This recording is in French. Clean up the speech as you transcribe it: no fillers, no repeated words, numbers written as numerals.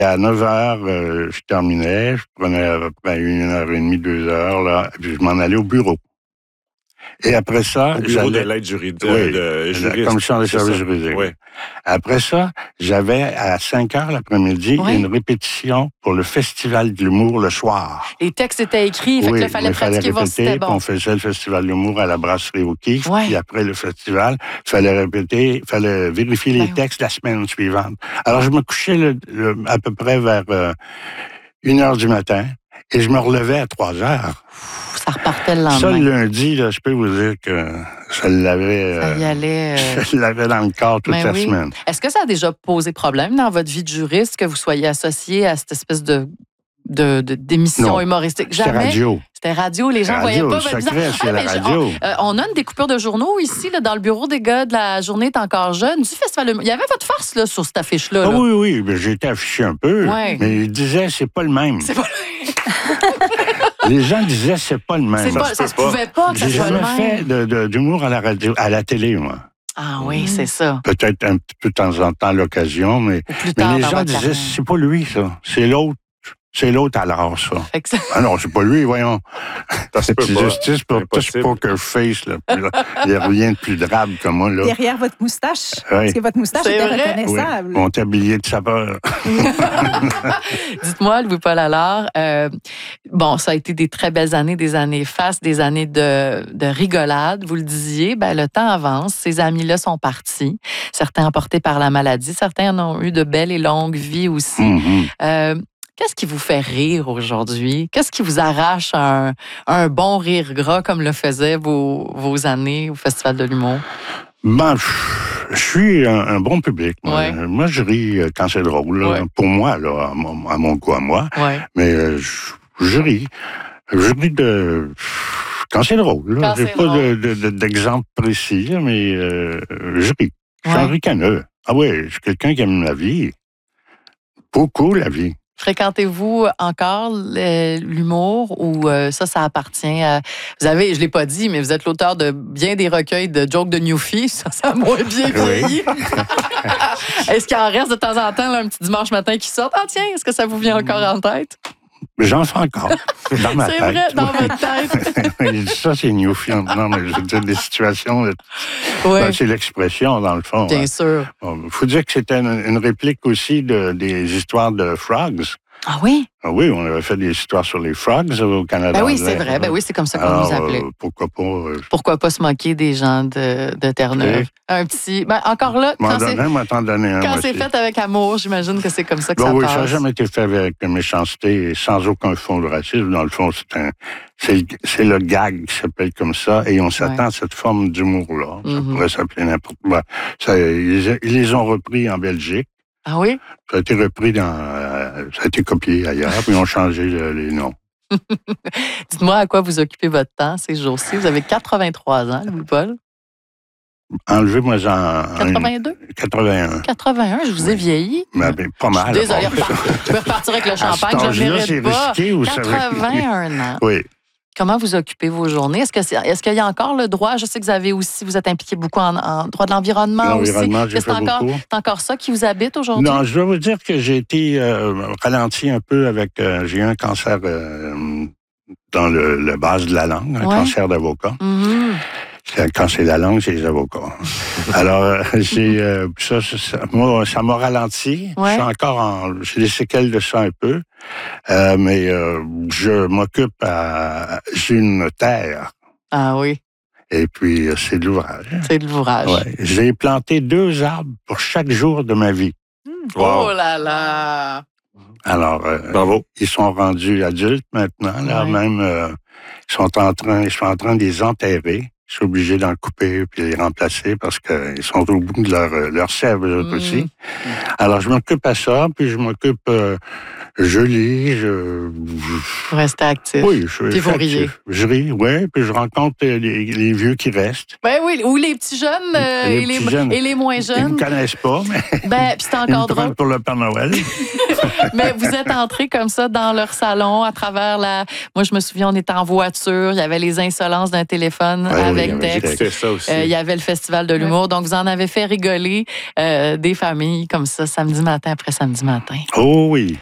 À 9 heures, je terminais. Je prenais à peu près 1h30, 2 heures, là, puis je m'en allais au bureau. Et après ça, au bureau de l'aide juridique, de juriste. La commission des services juridiques. Oui. Après ça, j'avais à 5 heures l'après-midi une répétition pour le Festival de l'humour le soir. Les textes étaient écrits, fait que là, fallait pratiquer, voir si c'était bon. On faisait le Festival de l'humour à la brasserie O'Keeffe, puis après le festival, il fallait répéter, il fallait vérifier les textes la semaine suivante. Alors, je me couchais à peu près vers 1h du matin et je me relevais à 3h. Ça repartait le lendemain. Ça, le lundi, là, je peux vous dire que ça l'avait... ça y allait... Je l'avais dans le corps toute la semaine. Est-ce que ça a déjà posé problème dans votre vie de juriste que vous soyez associé à cette espèce d'émission humoristique? Jamais? C'était radio, les gens ne voyaient pas votre visage. La radio. On a une découpure de journaux ici, là, dans le bureau des gars de La Journée est encore jeune, du Festival. Il y avait votre face là, sur cette affiche-là. Ah, oui, j'ai été affiché un peu, mais ils disaient c'est pas le même. C'est pas Les gens disaient c'est pas le même. Ça se pouvait pas que ça soit le même. J'ai jamais fait d'humour à la radio, à la télé, moi. Ah oui, c'est ça. Peut-être un petit peu de temps en temps à l'occasion, mais les gens disaient c'est pas lui, ça. C'est l'autre. C'est l'autre alors, ça. Ah non, c'est pas lui, voyons. C'est justice pour tout ce poker face, là. Il n'y a rien de plus drabe que moi, là. Derrière votre moustache. Parce que votre moustache était reconnaissable. Oui. Mon tablier de sapeur. Dites-moi, Louis-Paul Allard, ça a été des très belles années, des années fastes, des années de rigolade. Vous le disiez, le temps avance. Ces amis-là sont partis. Certains emportés par la maladie. Certains en ont eu de belles et longues vies aussi. Qu'est-ce qui vous fait rire aujourd'hui? Qu'est-ce qui vous arrache un bon rire gras comme le faisaient vos années au Festival de l'humour? Je suis un bon public. Moi, je ris quand c'est drôle. Là. Pour moi, là, à mon goût, à moi. Mais je ris. Je ris quand c'est drôle. Là. J'ai pas d'exemple précis, mais je ris. Je suis un ricaneux. Ah oui, je suis quelqu'un qui aime la vie. Beaucoup la vie. Fréquentez-vous encore l'humour ou ça appartient à... je ne l'ai pas dit, mais vous êtes l'auteur de bien des recueils de jokes de Newfie. Ça a moins bien vieilli. Est-ce qu'il en reste de temps en temps, là, un petit dimanche matin qui sort? Ah tiens, est-ce que ça vous vient encore en tête? J'en fais encore. Dans ma tête. C'est vrai, dans votre tête. Ça, c'est Newfie. Non, mais je veux dire, des situations... c'est l'expression, dans le fond. Bien sûr. Il faut dire que c'était une réplique aussi des histoires de Frogs. Ah oui? Ah oui, on avait fait des histoires sur les Frogs au Canada. Ben oui, c'est vrai. Ben oui, c'est comme ça qu'on nous appelait. Pourquoi pas... Pourquoi pas se moquer des gens de Terre-Neuve? Un petit... encore là, quand c'est fait avec amour, j'imagine que c'est comme ça que ça passe. Oui, ça n'a jamais été fait avec méchanceté et sans aucun fond de racisme. Dans le fond, c'est le gag qui s'appelle comme ça et on s'attend à cette forme d'humour-là. Ça pourrait s'appeler n'importe quoi. Ils les ont repris en Belgique. Ah oui? Ça a été repris ça a été copié ailleurs, puis ils ont changé les noms. Dites-moi à quoi vous occupez votre temps ces jours-ci. Vous avez 83 ans, Louis-Paul. Enlevez-moi en... 82? 81. 81, je vous ai vieilli. Mais pas mal. Désolée, je vais repartir avec le champagne, je ne mérite pas. Risqué, 81 ans. Oui. Comment vous occupez vos journées? Est-ce qu'il y a encore le droit? Je sais que vous êtes impliqué beaucoup en droit de l'environnement aussi. C'est encore ça qui vous habite aujourd'hui? Non, je dois vous dire que j'ai été ralenti un peu avec... j'ai eu un cancer dans le base de la langue, un cancer d'avocat. Quand c'est la langue, c'est les avocats. Alors, moi, ça m'a ralenti. Je suis encore j'ai des séquelles de ça un peu. Mais je m'occupe j'ai une terre. Ah oui. Et puis, c'est de l'ouvrage. C'est de l'ouvrage. Ouais. J'ai planté 2 arbres pour chaque jour de ma vie. Wow. Oh là là! Alors, bravo. Ils sont rendus adultes maintenant. Là, même, je suis en train de les enterrer. Je suis obligé d'en couper puis les remplacer parce qu'ils sont au bout de leur sève, eux aussi. Alors, je m'occupe à ça, puis je m'occupe... je lis, Vous restez actif. Oui, puis vous riez. Je ris, oui, puis je rencontre les vieux qui restent. Ben oui, ou les petits jeunes, et les moins jeunes. Ils ne me connaissent pas, mais puis c'est encore ils me prennent pour le Père Noël. Mais vous êtes entrés comme ça dans leur salon à travers Moi, je me souviens, on était en voiture, il y avait les insolences d'un téléphone avec avec Tex. C'est ça aussi. Il y avait le Festival de l'humour. Donc, vous en avez fait rigoler des familles comme ça, samedi matin après samedi matin. Oh oui.